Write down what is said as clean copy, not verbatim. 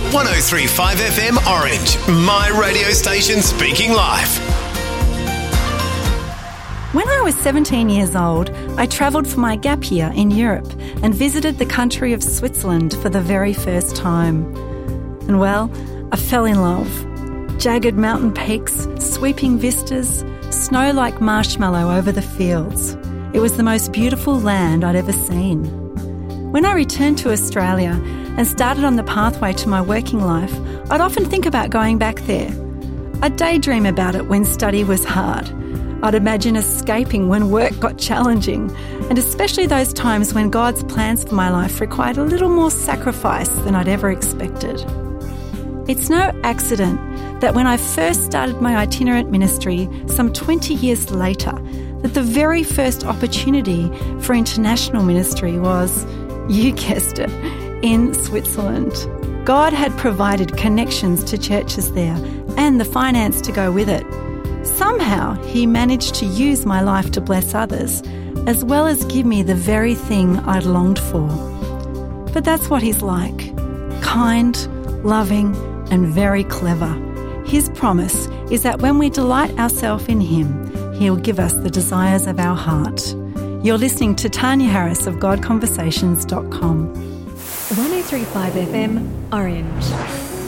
103.5 FM Orange, my radio station speaking live. When I was 17 years old, I travelled for my gap year in Europe and visited the country of Switzerland for the very first time. And well, I fell in love. Jagged mountain peaks, sweeping vistas, snow like marshmallow over the fields. It was the most beautiful land I'd ever seen. When I returned to Australia and started on the pathway to my working life, I'd often think about going back there. I'd daydream about it when study was hard. I'd imagine escaping when work got challenging, and especially those times when God's plans for my life required a little more sacrifice than I'd ever expected. It's no accident that when I first started my itinerant ministry some 20 years later, that the very first opportunity for international ministry was, you guessed it, in Switzerland. God had provided connections to churches there and the finance to go with it. Somehow he managed to use my life to bless others, as well as give me the very thing I'd longed for. But that's what he's like. Kind, loving, and very clever. His promise is that when we delight ourselves in him, he'll give us the desires of our heart. You're listening to Tanya Harris of GodConversations.com. 103.5 FM Orange.